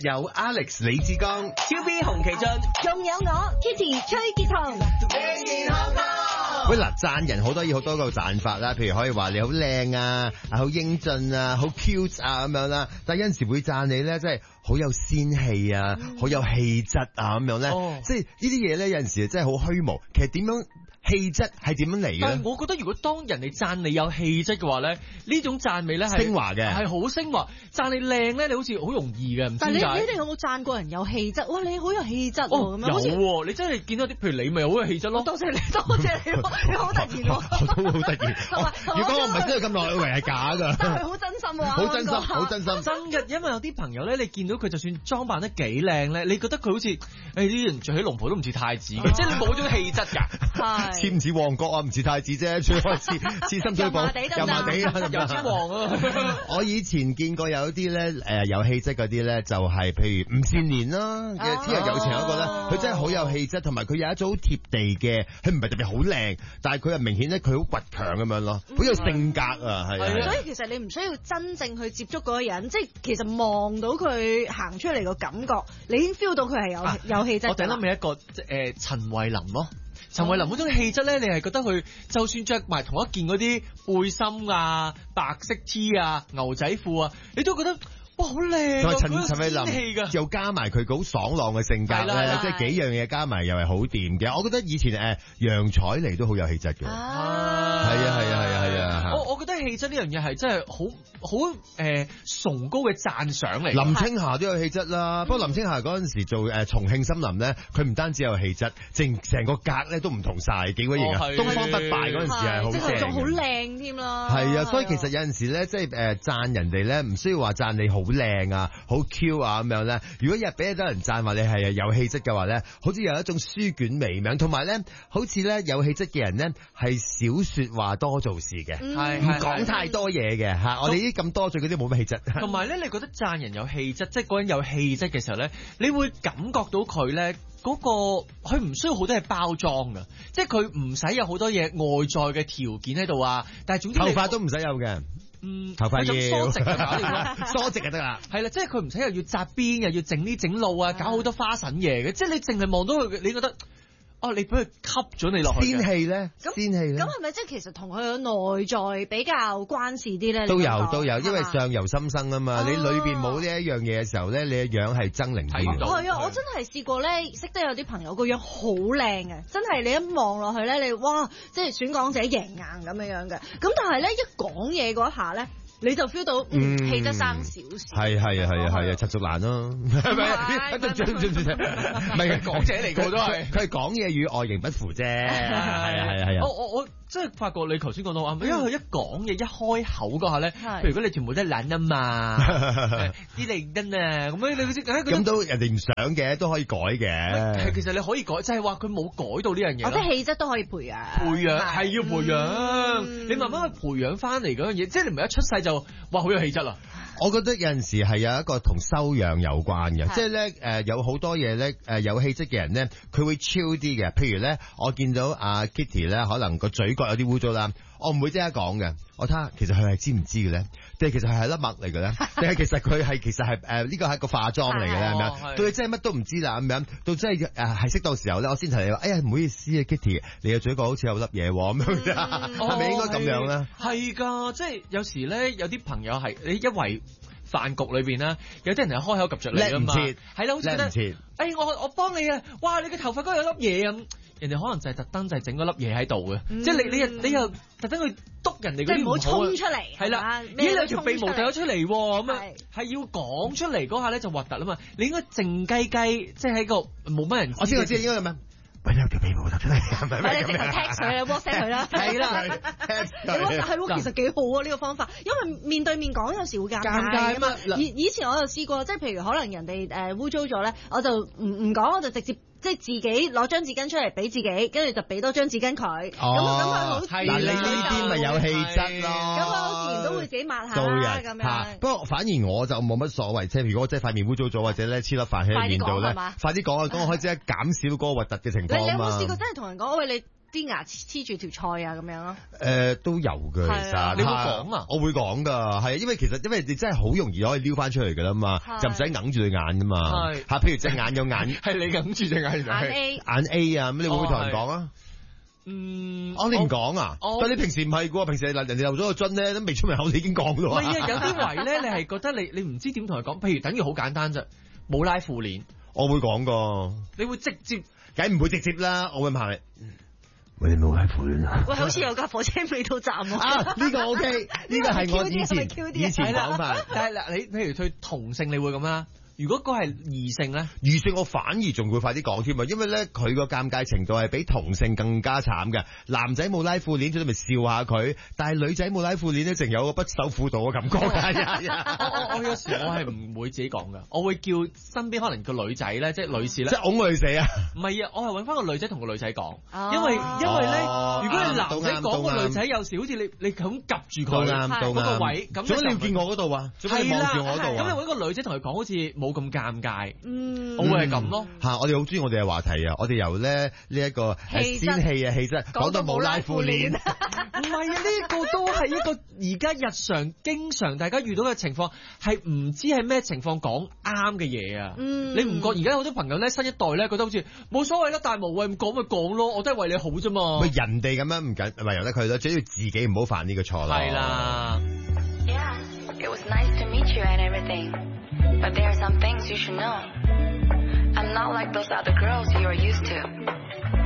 有 Alex 李志剛、 超 B 洪奇俊， 仲有我 Kitty 崔潔彤。 喂嗱，讚人好多好多個讚法啦，譬如可以話你好靚啊，好英俊啊，好 cute 啊咁樣啦。但係有陣時會讚你咧，即係好有仙氣啊，好有氣質啊咁樣咧。即係呢啲嘢咧，有陣時真係好虛無。其實點樣氣質係點樣嚟嘅？ 但係我覺得如果當人哋讚你有氣質嘅話咧，呢種讚美咧係升華嘅， 係好升華。讚你靚咧，你好似好容易嘅，唔知點解。 但係你哋有冇讚過人有氣質？哇，你好有氣質喎咁樣。 有喎，你真係見到啲，譬如你咪好有氣質咯。 多謝你，多謝你，你好突然喎。 我都好突然。如果我唔係知道咁耐，我以為係假㗎。 但係好真心喎。 好真心，好真心。 真嘅，因為有啲朋友咧，你見到佢就算裝扮得幾靚咧，你覺得佢好似啲人着起龍袍都唔似太子嘅，即係你冇種氣質㗎。 係。 似唔似旺角啊？唔似太子啫，最開始似深水埗，油麻地啦， 油尖旺啊！ 我以前見過有啲咧有氣質嗰啲咧，就係譬如吳倩蓮啦嘅天若有情嗰個咧，佢真係好有氣質，同埋佢有一種好貼地嘅，佢唔係特別好靚，但係佢又明顯咧佢好倔強咁樣咯，好有性格啊，係啊。 所以其實你唔需要真正去接觸嗰個人，即係其實望到佢行出嚟個感覺，你已經 feel 到佢係有氣質。 我突然諗起一個陳慧琳咯。陳慧琳嗰種氣質咧，你係覺得佢就算着埋同一件嗰啲背心啊、白色 T 啊、牛仔褲啊，你都覺得哇好靚。同埋陳慧琳又加埋佢好爽朗嘅性格咧，即係幾樣嘢加埋又係好掂嘅。我覺得以前楊采妮都好有氣質嘅。係啊。 我覺得氣質呢樣嘢係真係好崇高嘅讚賞嚟。 林青霞都有氣質啦，不過林青霞嗰陣時做重慶森林咧，佢唔單止有氣質，成個格咧都唔同晒，幾鬼型啊！東方不敗嗰陣時係好正， 即係仲好靚添啦。 係啊，所以其實有陣時咧，即係讚人哋咧，唔需要話讚你好靚啊、好 Q 啊咁樣咧。如果日俾得人讚話你係有氣質嘅話咧，好似有一種書卷微名，同埋咧，好似咧有氣質嘅人咧係少說話多做事嘅，唔講太多嘢嘅嚇。我哋呢啲咁多嘴嗰啲冇乜氣質。 同埋咧，你覺得讚人有氣質，即係嗰人有氣質嘅時候咧，你會感覺到佢咧嗰個佢唔需要好多嘢包裝㗎，即係佢唔使有好多嘢外在嘅條件喺度啊。但係總之頭髮都唔使有嘅。頭髮要梳直就搞掂啦， 梳直就得啦。 係啦，即係佢唔使又要紮辮，又要整呢整路啊，搞好多花神嘢嘅。即係你淨係望到佢，你覺得你俾佢吸咗你落去。 仙氣咧，仙氣咧。 咁係咪即係其實同佢嘅內在比較關事啲咧？ 都有，因為相由心生啊嘛。你裏邊冇呢一樣嘢嘅時候咧，你嘅樣係猙獰啲嘅。 係啊，我真係試過咧，識得有啲朋友個樣好靚嘅，真係你一望落去咧，你哇，即係選港姐贏硬咁樣嘅。咁但係咧一講嘢嗰一下咧，你就 feel 到氣質生少少。係啊，陳淑蘭咯，係咪？唔係港姐嚟個都係， 佢係講嘢與外形不符啫。係啊。 我真係發覺你頭先講到啱，因為佢一講嘢一開口嗰下咧，譬如如果你全部都係懶啊嘛，啲靈燈啊咁樣，你咁都人哋唔想嘅都可以改嘅。 其實你可以改，就係話佢冇改到呢樣嘢。 我覺得氣質都可以培養。 培養係要培養，你慢慢去培養翻嚟嗰樣嘢，即係你唔係一出世就哇好有氣質啦。 我覺得有陣時係有一個同修養有關嘅，即係咧有好多嘢咧有氣質嘅人咧，佢會超啲嘅。譬如咧，我見到阿 Kitty 咧，可能個嘴角有啲污糟啦，我唔會即刻講嘅。我睇下其實佢係知唔知嘅咧？定係其實係粒墨嚟嘅咧？定係其實佢係呢個係一個化妝嚟嘅咧？咁樣到你真係乜都唔知啦咁樣，到真係係適當時候咧，我先提你話，哎呀唔好意思啊 Kitty， 你嘅嘴角好似有粒嘢咁樣，係咪應該咁樣咧？ 係㗎，即係有時咧有啲朋友係你一圍飯局裏邊啦，有啲人係開口及着你㗎嘛，係啦，好似覺得，我幫你啊，哇你嘅頭髮嗰度有粒嘢咁。人哋可能就係特登就係整嗰粒嘢喺度嘅，即係你又特登去篤人哋嗰啲唔好， 即係唔好衝出嚟， 係啦，呢兩條鼻毛掉咗出嚟咁啊，係要講出嚟嗰下咧就核突啦嘛，你應該靜雞雞，即係喺個冇乜人知。 我知應該咁樣。喂，有條鼻毛突出嚟，係咪？ 你直頭 text 佢啦 ，WhatsApp 佢啦，係啦，你 WhatsApp 係喎，其實幾好啊呢個方法，因為面對面講有時會尷尬啊嘛。以前我就試過，即係譬如可能人哋污糟咗咧，我就唔講，我就直接。即係自己攞張紙巾出嚟俾自己，跟住就俾多張紙巾佢。咁佢好自然。 嗱，你呢啲咪有氣質咯。 咁我好自然都會自己抹下啦，咁樣。 不過反而我就冇乜所謂，即係如果我真係塊面污糟咗，或者咧黐粒飯喺面度咧，快啲講啊！咁我可以即刻減少嗰個核突嘅情況啊嘛。 你有冇試過真係同人講喂你？ 啲牙黐住條菜啊咁樣咯。 都有嘅，其實你會講啊？ 我會講㗎，係因為你真係好容易可以撩翻出嚟㗎啦嘛，就唔使揞住對眼㗎嘛。譬如隻眼有眼， 係你揞住隻眼。 眼 A 啊，咁你會唔會同人講啊？你唔講啊？但你平時唔係㗎，平時人哋漏咗個樽咧，都未出門口你已經講咯。 唔係啊，有啲位咧，你係覺得你唔知點同佢講，譬如等於好簡單啫，冇拉褲鏈， 我會講㗎。 你會直接， 梗唔會直接啦，我會問你。喂，你冇拉褲鏈啊？ 喂，好似有架火車未到站喎。 呢個 OK，呢個係我以前講法。 但係嗱，你譬如對同性你會咁啦。如果嗰係異性咧， 異性我反而仲會快啲講添啊，因為咧佢個尷尬程度係比同性更加慘嘅。男仔冇拉褲鏈，最多咪笑下佢，但係女仔冇拉褲鏈咧，淨有個不守婦道嘅感覺㗎。 我有時我係唔會自己講㗎，我會叫身邊可能個女仔咧，即係女士咧， 即係擁佢死啊！ 唔係啊，我係揾翻個女仔同個女仔講，因為咧，如果你男仔講個女仔，有時好似你咁夾住佢嗰個位，咁做乜你要見我嗰度啊？做乜你望住我嗰度啊？ 咁你揾個女仔同佢講，好似冇咁尷尬，我會係咁咯。 我哋好中意我哋嘅話題啊！我哋由咧呢一個仙氣啊氣質講到冇拉褲鏈， 唔係啊！呢個都係一個而家日常經常大家遇到嘅情況，係唔知係咩情況講啱嘅嘢啊！你唔覺而家好多朋友咧，新一代咧覺得好似冇所謂啦，但係無謂咁講咪講咯，我都係為你好啫嘛。 咪人哋咁樣唔緊，咪由得佢咯，最要自己唔好犯呢個錯咯。 係啦。 It was nice to meet you and everything, but there are some things you should know. I'm not like those other girls you are used to.